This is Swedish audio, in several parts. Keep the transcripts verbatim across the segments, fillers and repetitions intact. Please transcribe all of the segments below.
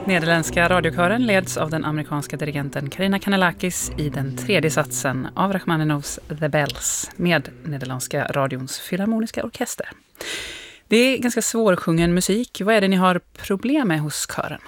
Nederländska radiokören leds av den amerikanska dirigenten Karina Kanellakis i den tredje satsen av Rachmaninovs The Bells med Nederländska radions filharmoniska orkester. Det är ganska svårsjungen musik. Vad är det ni har problem med hos kören?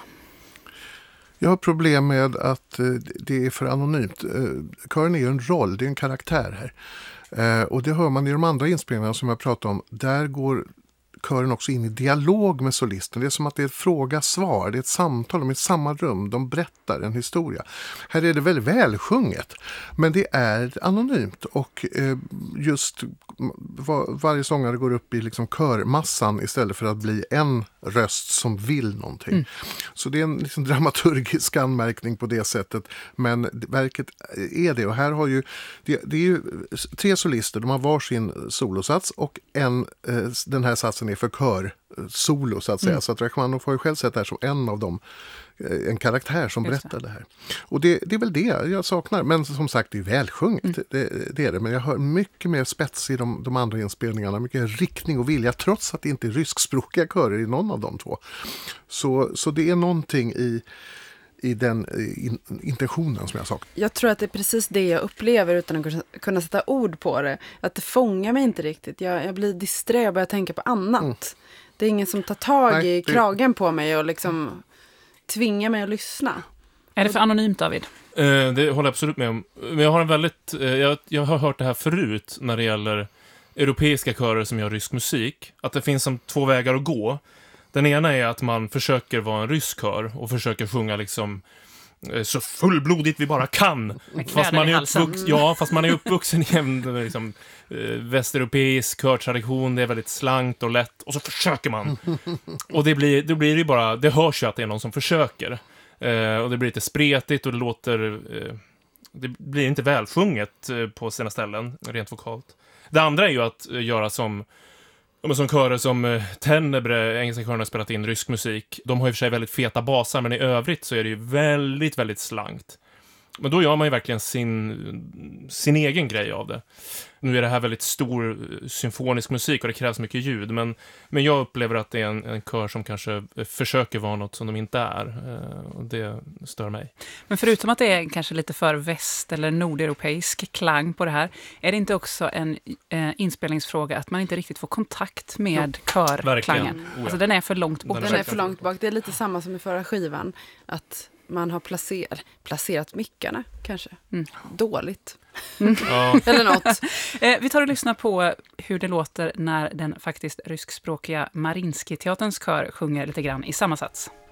Jag har problem med att det är för anonymt. Kören är ju en roll, det är en karaktär här. Och det hör man i de andra inspelningarna som jag pratade om. Där går kören också in i dialog med solisten. Det är som att det är ett fråga-svar, det är ett samtal, de är i samma rum, de berättar en historia. Här är det väldigt välsjunget, men det är anonymt och eh, just var, varje sångare går upp i liksom körmassan istället för att bli en röst som vill någonting. Mm. Så det är en liksom dramaturgisk anmärkning på det sättet, men verket är det. Och här har ju, det, det är ju tre solister, de har varsin solosats och en, eh, den här satsen är för kör solo så att säga. Mm. Så att Rachmaninoff har ju själv sett det här som en av dem, en karaktär som Just berättar det. det här. Och det, det är väl det jag saknar. Men som sagt, det är välsjunget. Mm. Det, det är det. Men jag hör mycket mer spets i de, de andra inspelningarna. Mycket riktning och vilja, trots att det inte är ryskspråkiga körer i någon av de två. Så, så det är någonting i i den in, intentionen som jag sagt. Jag tror att det är precis det jag upplever utan att kunna sätta ord på det. Att det fångar mig inte riktigt. Jag, jag blir disträ och börjar tänka på annat. Mm. Det är ingen som tar tag Nej, i det... kragen på mig och liksom tvingar mig att lyssna. Är det för anonymt, David? Eh, det håller jag absolut med om. Men jag har en väldigt... Eh, jag, jag har hört det här förut när det gäller europeiska körer som gör rysk musik. Att det finns som två vägar att gå. Den ena är att man försöker vara en rysk kör och försöker sjunga liksom så fullblodigt vi bara kan. Fast man, är uppvux- ja, fast man är uppvuxen i en liksom, eh, västeuropeisk körtradition. Det är väldigt slankt och lätt. Och så försöker man. Och det blir, det blir ju bara, det hörs ju att det är någon som försöker. Eh, och det blir lite spretigt och det låter, eh, det blir inte välsjunget eh, på sina ställen, rent vokalt. Det andra är ju att eh, göra som Men som körer som eh, Tenebre, engelska kören har spelat in rysk musik. De har i och för sig väldigt feta basar, men i övrigt så är det ju väldigt, väldigt slankt. Men då gör man ju verkligen sin, sin egen grej av det. Nu är det här väldigt stor symfonisk musik och det krävs mycket ljud. Men, men jag upplever att det är en, en kör som kanske försöker vara något som de inte är. Eh, och det stör mig. Men förutom att det är kanske lite för väst- eller nordeuropeisk klang på det här, är det inte också en eh, inspelningsfråga att man inte riktigt får kontakt med jo, körklangen? Oh, ja. Alltså den är för långt bort. Den är, den är för långt bak. Det är lite samma som i förra skivan. Att man har placer, placerat mickarna kanske. Mm. Dåligt. Mm. Ja. Eller något. Eh, vi tar och lyssnar på hur det låter när den faktiskt ryskspråkiga Marinsky-teaterns kör sjunger lite grann i samma sats.